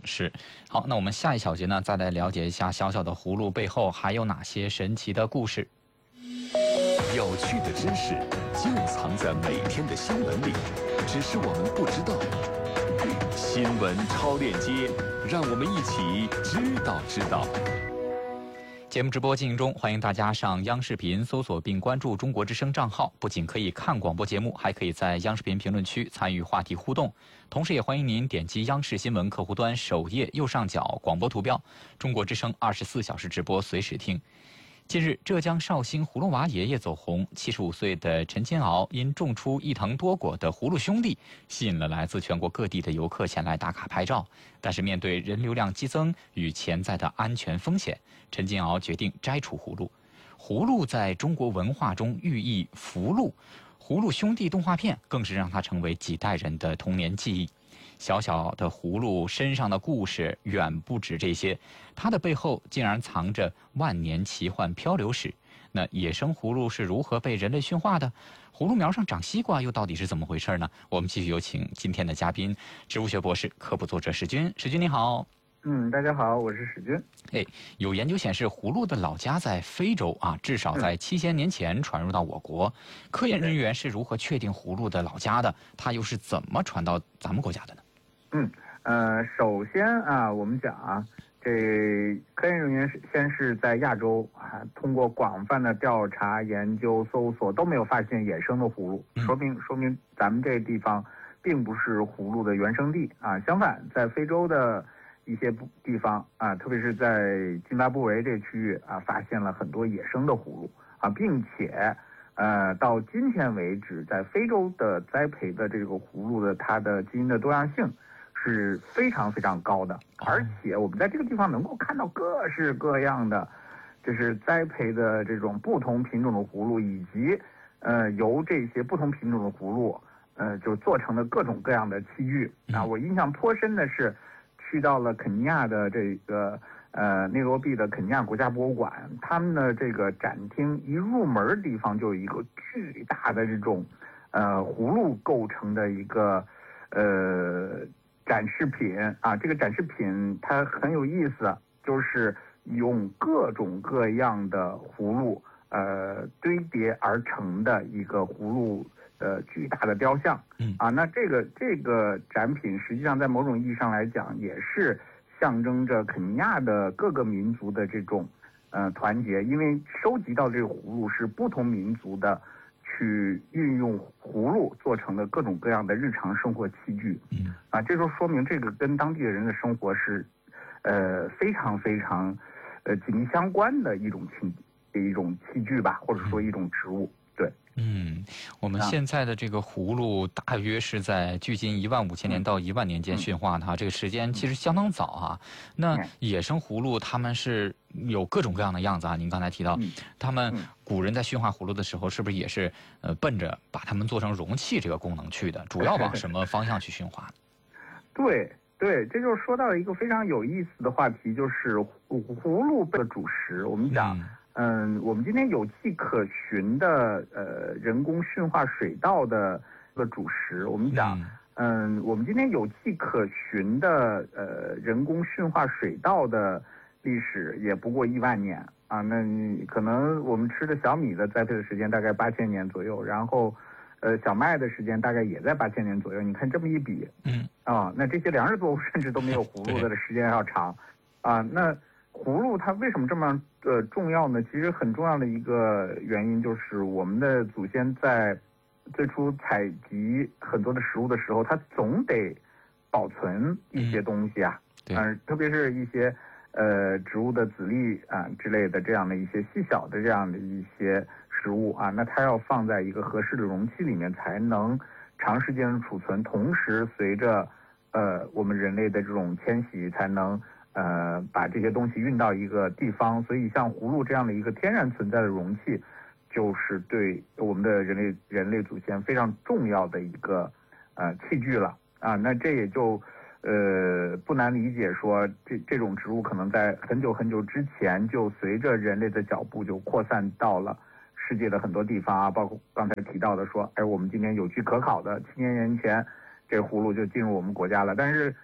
是。好，那我们下一小节呢，再来了解一下小小的葫芦背后还有哪些神奇的故事。 有趣的知识就藏在每天的新闻里，只是我们不知道。新闻超链接，让我们一起知道。 节目直播进行中，欢迎大家上央视频搜索并关注中国之声账号，不仅可以看广播节目，还可以在央视频评论区参与话题互动。同时也欢迎您点击央视新闻客户端首页右上角广播图标，中国之声24小时直播随时听。近日，浙江绍兴葫芦娃爷爷走红，75岁的陈金鳌因种出一藤多果的葫芦兄弟，吸引了来自全国各地的游客前来打卡拍照。但是面对人流量激增与潜在的安全风险，陈金鳌决定摘除葫芦。葫芦在中国文化中寓意福禄，葫芦兄弟动画片更是让它成为几代人的童年记忆。小小的葫芦身上的故事远不止这些，它的背后竟然藏着万年奇幻漂流史。那野生葫芦是如何被人类驯化的？葫芦苗上长西瓜又到底是怎么回事呢？我们继续有请今天的嘉宾，植物学博士、科普作者史军。史军你好。 大家好，我是史军。 有研究显示，葫芦的老家在非洲啊，至少在7000年前传入到我国。科研人员是如何确定葫芦的老家的？它又是怎么传到咱们国家的呢？ 首先啊，我们讲啊，这科研人员先是在亚洲啊，通过广泛的调查、研究、搜索都没有发现野生的葫芦，说明咱们这个地方并不是葫芦的原生地啊。相反，在非洲的一些地方啊，特别是在津巴布韦这个区域啊，发现了很多野生的葫芦啊，并且到今天为止，在非洲的栽培的这个葫芦的它的基因的多样性是非常非常高的，而且我们在这个地方能够看到各式各样的，就是栽培的这种不同品种的葫芦，以及由这些不同品种的葫芦就做成了各种各样的器具啊。我印象颇深的是去到了肯尼亚的这个内罗毕的肯尼亚国家博物馆，他们的这个展厅一入门的地方就有一个巨大的这种葫芦构成的一个展示品啊。这个展示品它很有意思，就是用各种各样的葫芦堆叠而成的一个葫芦巨大的雕像啊。那这个展品实际上在某种意义上来讲，也是象征着肯尼亚的各个民族的这种团结，因为收集到这个葫芦是不同民族的去运用葫芦做成的各种各样的日常生活器具啊。这就说明这个跟当地的人的生活是非常非常紧密相关的一种器具吧，或者说一种植物。对。 我们现在的这个葫芦大约是在距今15000年到1万年间驯化的，这个时间其实相当早啊。那野生葫芦它们是有各种各样的样子啊。您刚才提到，他们古人在驯化葫芦的时候，是不是也是奔着把它们做成容器这个功能去的？主要往什么方向去驯化？ 对，这就是说到一个非常有意思的话题，就是葫芦的主食。我们讲。我们今天有迹可循的人工驯化水稻的主食。我们讲，我们今天有迹可循的人工驯化水稻的历史也不过1万年啊。那可能我们吃的小米的栽培的时间大概8000年左右，然后小麦的时间大概也在8000年左右。你看这么一比，那这些粮食作物甚至都没有葫芦的时间要长啊。那葫芦它为什么这么重要呢？其实很重要的一个原因就是我们的祖先在最初采集很多的食物的时候，它总得保存一些东西啊，特别是一些植物的籽粒啊之类的这样的一些细小的这样的一些食物啊，那它要放在一个合适的容器里面才能长时间的储存，同时随着我们人类的这种迁徙才能把这些东西运到一个地方。所以像葫芦这样的一个天然存在的容器，就是对我们的人类祖先非常重要的一个器具了啊。那这也就不难理解说这种植物可能在很久很久之前就随着人类的脚步就扩散到了世界的很多地方啊，包括刚才提到的说，我们今天有据可考的7000年前这葫芦就进入我们国家了。但是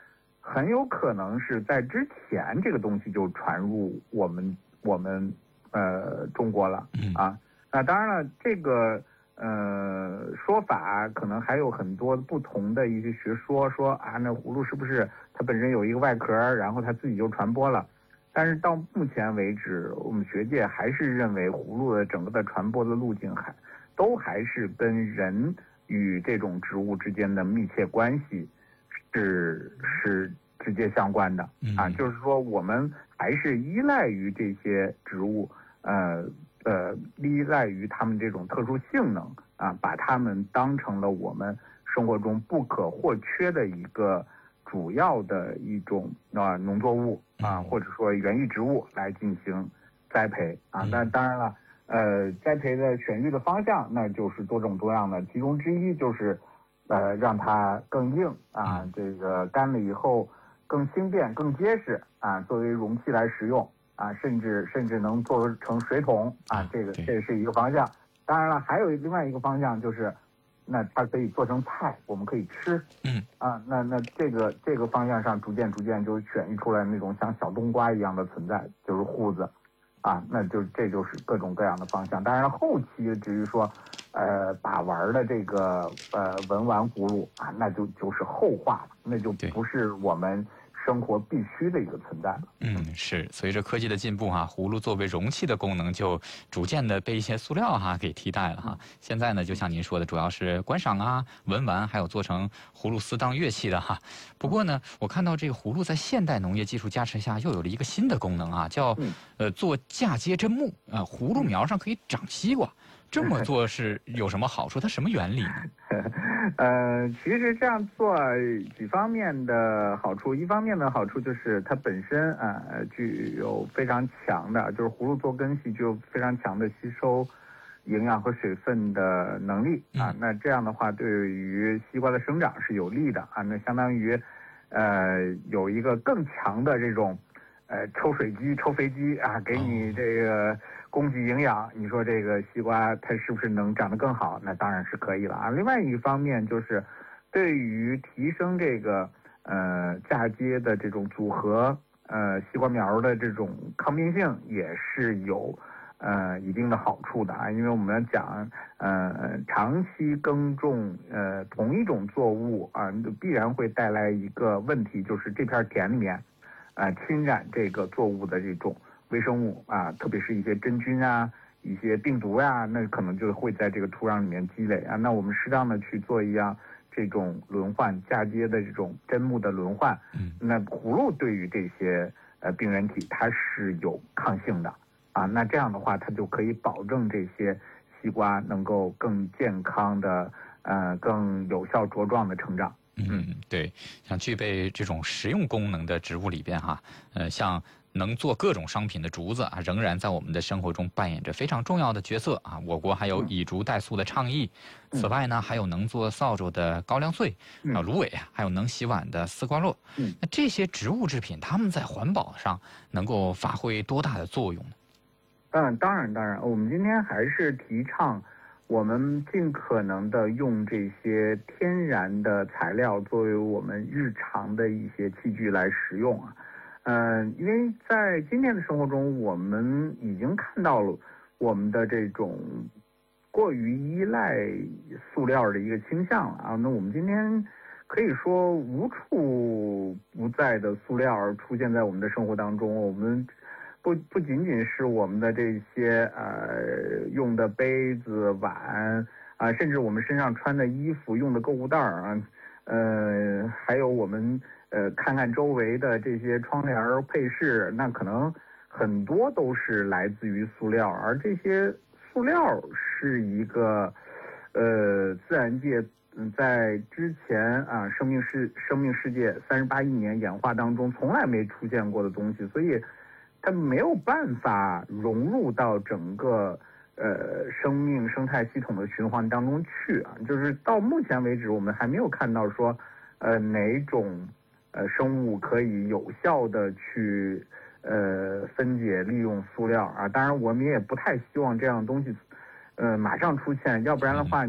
很有可能是在之前这个东西就传入我们中国了啊。那当然了，这个说法可能还有很多不同的一些学说，说啊，那葫芦是不是它本身有一个外壳，然后它自己就传播了？但是到目前为止，我们学界还是认为葫芦的整个的传播的路径还是跟人与这种植物之间的密切关系是直接相关的啊，就是说我们还是依赖于这些植物，依赖于它们这种特殊性能啊，把它们当成了我们生活中不可或缺的一个主要的一种农作物啊，或者说园艺植物来进行栽培啊。那当然了，栽培的选育的方向那就是多种多样的，其中之一就是让它更硬啊，这个干了以后更轻便、更结实啊，作为容器来使用啊，甚至能做成水桶啊，这是一个方向。当然了，还有另外一个方向就是，那它可以做成菜，我们可以吃。那这个方向上逐渐就选育出来那种像小冬瓜一样的存在，就是瓠子。啊，那这就是各种各样的方向。当然后期至于说，把玩的这个文玩葫芦啊，那就是后话了，那就不是我们生活必须的一个存在了。 是随着科技的进步哈，葫芦作为容器的功能就逐渐的被一些塑料给替代了哈。现在呢，就像您说的，主要是观赏啊、文玩，还有做成葫芦丝当乐器的哈。不过呢，我看到这个葫芦在现代农业技术加持下，又有了一个新的功能啊，叫做嫁接砧木啊，葫芦苗上可以长西瓜。这么做是有什么好处？它什么原理呢？ 其实这样做几方面的好处，一方面的好处就是它本身具有非常强的，就是葫芦做根系具有非常强的吸收营养和水分的能力啊。那这样的话，对于西瓜的生长是有利的啊。那相当于有一个更强的这种抽水机、抽肥机啊，给你这个供给营养，你说这个西瓜它是不是能长得更好？那当然是可以了啊。另外一方面就是对于提升这个嫁接的这种组合西瓜苗的这种抗病性也是有一定的好处的啊。因为我们讲长期耕种同一种作物啊，必然会带来一个问题，就是这片田里面侵染这个作物的这种微生物啊，特别是一些真菌啊、一些病毒呀，那可能就会在这个土壤里面积累啊。那我们适当的去做一样这种轮换嫁接的这种砧木的轮换，那葫芦对于这些病原体它是有抗性的啊。那这样的话，它就可以保证这些西瓜能够更健康的更有效茁壮的成长。 对，像具备这种实用功能的植物里边像能做各种商品的竹子啊，仍然在我们的生活中扮演着非常重要的角色啊。我国还有以竹代塑的倡议，此外呢，还有能做扫帚的高粱穗啊、芦苇啊，还有能洗碗的丝瓜络。那这些植物制品，它们在环保上能够发挥多大的作用呢？ 当然，我们今天还是提倡我们尽可能的用这些天然的材料作为我们日常的一些器具来使用啊。因为在今天的生活中，我们已经看到了我们的这种过于依赖塑料的一个倾向了啊。那我们今天可以说无处不在的塑料出现在我们的生活当中。我们不仅仅是我们的这些用的杯子、碗啊，甚至我们身上穿的衣服、用的购物袋啊，还有我们看看周围的这些窗帘配饰，那可能很多都是来自于塑料，而这些塑料是一个自然界在之前生命世界38亿年演化当中从来没出现过的东西，所以它没有办法融入到整个生命生态系统的循环当中去啊。就是到目前为止，我们还没有看到说哪种生物可以有效的去分解利用塑料啊。当然我们也不太希望这样的东西马上出现，要不然的话